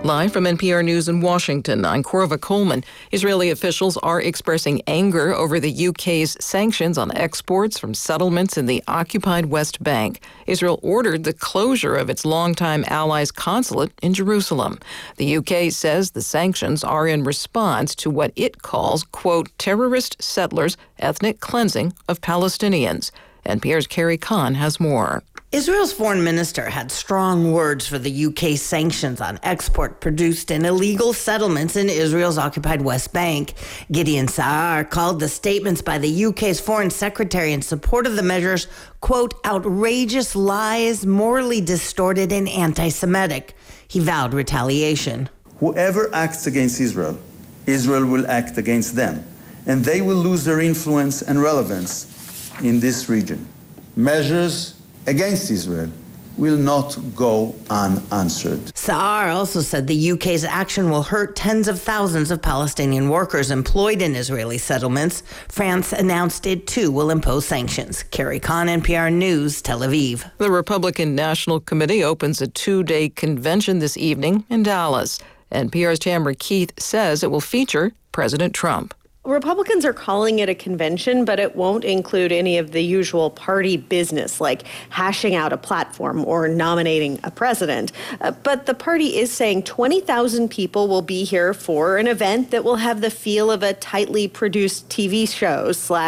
Live from NPR News in Washington, I'm Corva Coleman. Israeli officials are expressing anger over the UK's sanctions on exports from settlements in the occupied West Bank. Israel ordered the closure of its longtime allies' consulate in Jerusalem. The UK says the sanctions are in response to what it calls, quote, terrorist settlers' ethnic cleansing of Palestinians. NPR's Carrie Kahn has more. Israel's foreign minister had strong words for the UK's sanctions on export produced in illegal settlements in Israel's occupied West Bank. Gideon Saar called the statements by the UK's foreign secretary in support of the measures, quote, outrageous lies, morally distorted and anti-Semitic. He vowed retaliation. Whoever acts against Israel, Israel will act against them, and they will lose their influence and relevance in this region. Measures against Israel will not go unanswered. Saar also said the UK's action will hurt tens of thousands of Palestinian workers employed in Israeli settlements. France announced it too will impose sanctions. Carrie Kahn, NPR News, Tel Aviv. The Republican National Committee opens a 2-day convention this evening in Dallas. NPR's Tamara Keith says it will feature President Trump. Republicans are calling it a convention, but it won't include any of the usual party business like hashing out a platform or nominating a president. But the party is saying 20,000 people will be here for an event that will have the feel of a tightly produced TV show /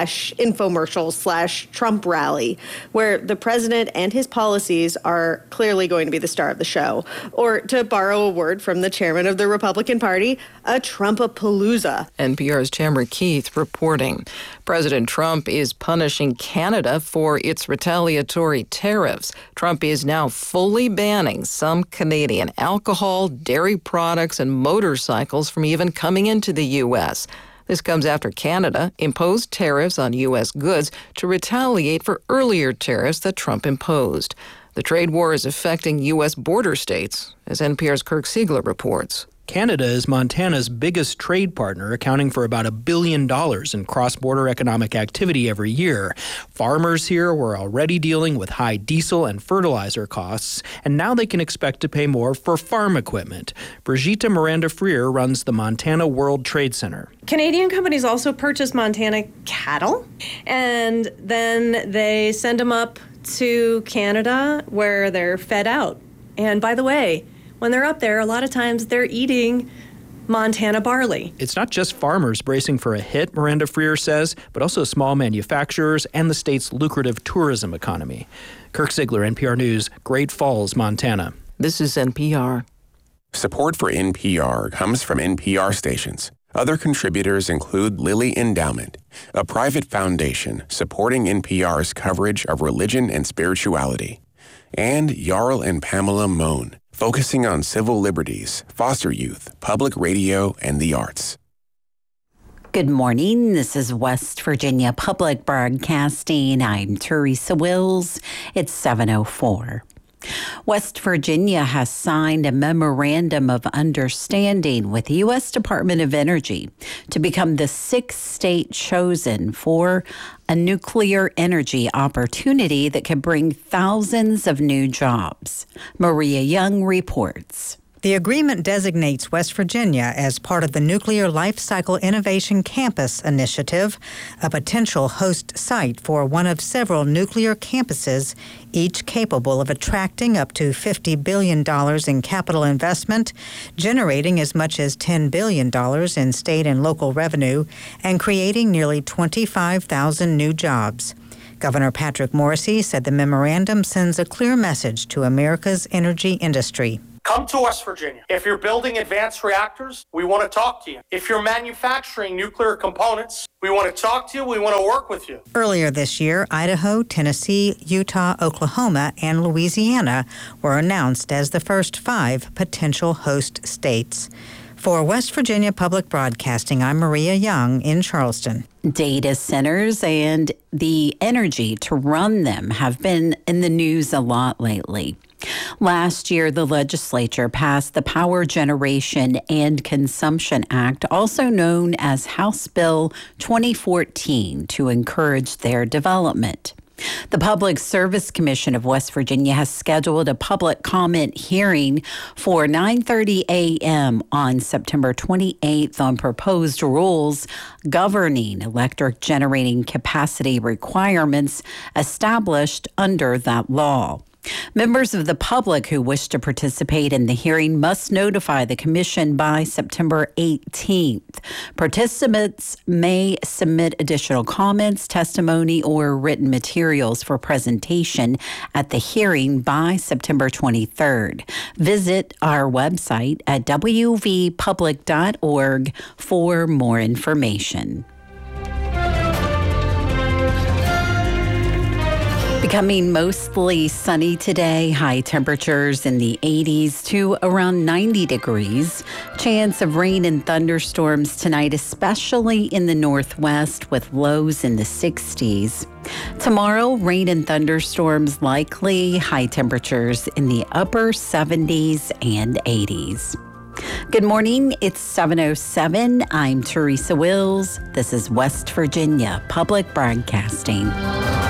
infomercial / Trump rally, where the president and his policies are clearly going to be the star of the show. Or to borrow a word from the chairman of the Republican Party, a Trumpapalooza. NPR's Tamara Keith reporting. President Trump is punishing Canada for its retaliatory tariffs. Trump is now fully banning some Canadian alcohol, dairy products, and motorcycles from even coming into the U.S. This comes after Canada imposed tariffs on U.S. goods to retaliate for earlier tariffs that Trump imposed. The trade war is affecting U.S. border states, as NPR's Kirk Siegler reports. Canada is Montana's biggest trade partner, accounting for about $1 billion in cross-border economic activity every year. Farmers here were already dealing with high diesel and fertilizer costs, and now they can expect to pay more for farm equipment. Brigitte Miranda-Freer runs the Montana World Trade Center. Canadian companies also purchase Montana cattle, and then they send them up to Canada where they're fed out. And by the way, when they're up there, a lot of times they're eating Montana barley. It's not just farmers bracing for a hit, Miranda-Freer says, but also small manufacturers and the state's lucrative tourism economy. Kirk Siegler, NPR News, Great Falls, Montana. This is NPR. Support for NPR comes from NPR stations. Other contributors include Lilly Endowment, a private foundation supporting NPR's coverage of religion and spirituality, and Jarl and Pamela Mohn, focusing on civil liberties, foster youth, public radio, and the arts. Good morning. This is West Virginia Public Broadcasting. I'm Teresa Wills. It's 7:04. West Virginia has signed a memorandum of understanding with the U.S. Department of Energy to become the 6th state chosen for a nuclear energy opportunity that could bring thousands of new jobs. Maria Young reports. The agreement designates West Virginia as part of the Nuclear Lifecycle Innovation Campus Initiative, a potential host site for one of several nuclear campuses, each capable of attracting up to $50 billion in capital investment, generating as much as $10 billion in state and local revenue, and creating nearly 25,000 new jobs. Governor Patrick Morrisey said the memorandum sends a clear message to America's energy industry. Come to West Virginia. If you're building advanced reactors, we want to talk to you. If you're manufacturing nuclear components, we want to talk to you. We want to work with you. Earlier this year, Idaho, Tennessee, Utah, Oklahoma, and Louisiana were announced as the first 5 potential host states. For West Virginia Public Broadcasting, I'm Maria Young in Charleston. Data centers and the energy to run them have been in the news a lot lately. Last year, the legislature passed the Power Generation and Consumption Act, also known as House Bill 2014, to encourage their development. The Public Service Commission of West Virginia has scheduled a public comment hearing for 9:30 a.m. on September 28th on proposed rules governing electric generating capacity requirements established under that law. Members of the public who wish to participate in the hearing must notify the commission by September 18th. Participants may submit additional comments, testimony, or written materials for presentation at the hearing by September 23rd. Visit our website at wvpublic.org for more information. Becoming mostly sunny today, high temperatures in the 80s to around 90 degrees. Chance of rain and thunderstorms tonight, especially in the northwest, with lows in the 60s. Tomorrow, rain and thunderstorms likely, high temperatures in the upper 70s and 80s. Good morning, it's 7:07. I'm Teresa Wills. This is West Virginia Public Broadcasting.